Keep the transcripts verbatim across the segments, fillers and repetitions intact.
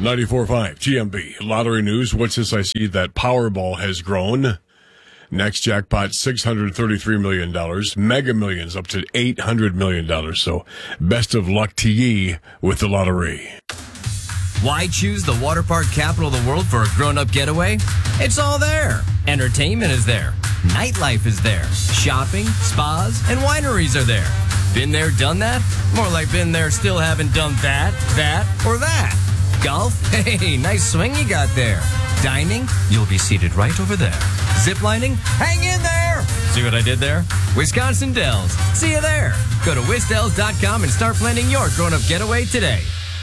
ninety-four point five G M B. Lottery news. What's this? I see that Powerball has grown. Next jackpot, six hundred thirty-three million dollars. Mega Millions up to eight hundred million dollars. So best of luck to ye with the lottery. Why choose the water park capital of the world for a grown-up getaway? It's all there. Entertainment is there. Nightlife is there. Shopping, spas, and wineries are there. Been there, done that? More like been there, still haven't done that, that, or that. Golf? Hey, nice swing you got there. Dining? You'll be seated right over there. Ziplining? Hang in there! See what I did there? Wisconsin Dells. See you there. Go to wisdells dot com and start planning your grown-up getaway today.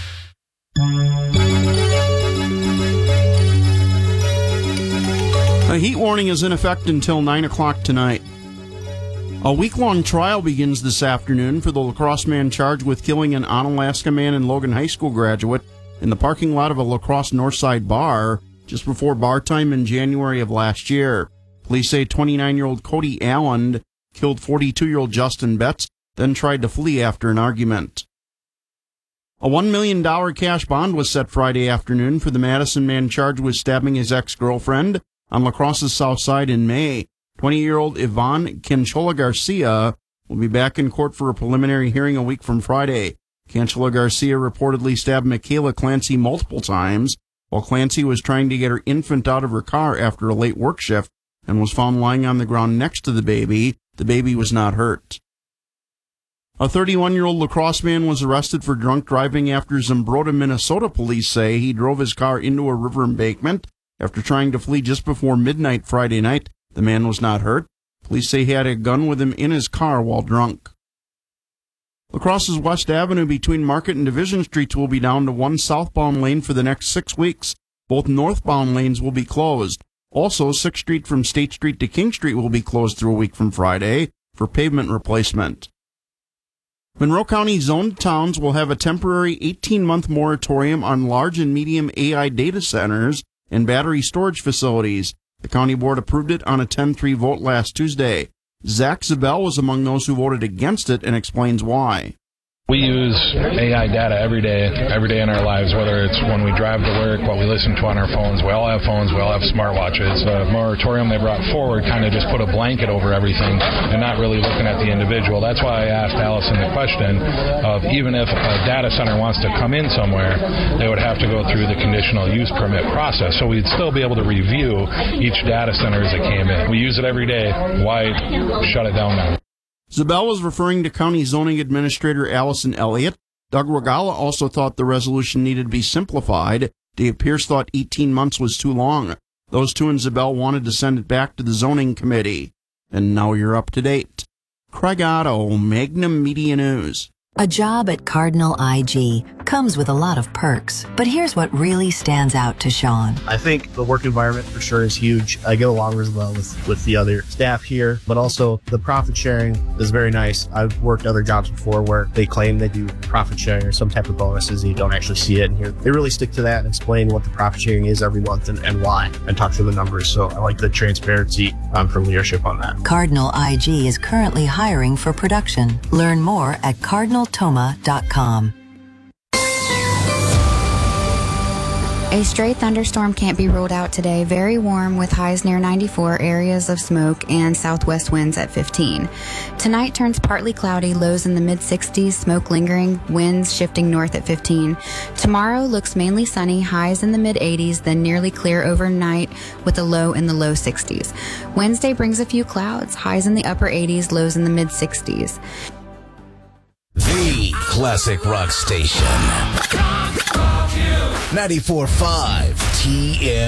A heat warning is in effect until nine o'clock tonight. A week-long trial begins this afternoon for the La Crosse man charged with killing an Onalaska man and Logan High School graduate in the parking lot of a La Crosse Northside bar just before bar time in January of last year. Police say twenty-nine-year-old Cody Allen killed forty-two-year-old Justin Betts, then tried to flee after an argument. A one million dollars cash bond was set Friday afternoon for the Madison man charged with stabbing his ex-girlfriend on La Crosse's south side in May. twenty-year-old Yvonne Canchola Garcia will be back in court for a preliminary hearing a week from Friday. Canchola Garcia reportedly stabbed Michaela Clancy multiple times while Clancy was trying to get her infant out of her car after a late work shift and was found lying on the ground next to the baby. The baby was not hurt. A thirty-one-year-old La Crosse man was arrested for drunk driving after Zumbrota, Minnesota police say he drove his car into a river embankment after trying to flee just before midnight Friday night. The man was not hurt. Police say he had a gun with him in his car while drunk. La Crosse's West Avenue between Market and Division Streets will be down to one southbound lane for the next six weeks. Both northbound lanes will be closed. Also, sixth Street from State Street to King Street will be closed through a week from Friday for pavement replacement. Monroe County zoned towns will have a temporary eighteen-month moratorium on large and medium A I data centers and battery storage facilities. The county board approved it on a ten three vote last Tuesday. Zach Zabel was among those who voted against it and explains why. We use A I data every day, every day in our lives, whether it's when we drive to work, what we listen to on our phones. We all have phones, we all have smartwatches. The moratorium they brought forward kind of just put a blanket over everything and not really looking at the individual. That's why I asked Allison the question of even if a data center wants to come in somewhere, they would have to go through the conditional use permit process. So we'd still be able to review each data center as it came in. We use it every day. Why shut it down now? Zabel was referring to County Zoning Administrator Allison Elliott. Doug Regala also thought the resolution needed to be simplified. Dave Pierce thought eighteen months was too long. Those two and Zabel wanted to send it back to the Zoning Committee. And now you're up to date. Craig Otto, Magnum Media News. A job at Cardinal I G comes with a lot of perks, but here's what really stands out to Sean. I think the work environment for sure is huge. I get along as well with, with the other staff here, but also the profit sharing is very nice. I've worked other jobs before where they claim they do profit sharing or some type of bonuses and you don't actually see it. And here they really stick to that and explain what the profit sharing is every month and, and why and talk through the numbers. So I like the transparency um, from leadership on that. Cardinal I G is currently hiring for production. Learn more at cardinal toma dot com. A stray thunderstorm can't be ruled out today. Very warm with highs near ninety-four, areas of smoke, and southwest winds at fifteen. Tonight turns partly cloudy, lows in the mid sixties, smoke lingering, winds shifting north at fifteen. Tomorrow looks mainly sunny, highs in the mid eighties, then nearly clear overnight with a low in the low sixties. Wednesday brings a few clouds, highs in the upper eighties, lows in the mid sixties. The classic rock station. ninety-four point five T M.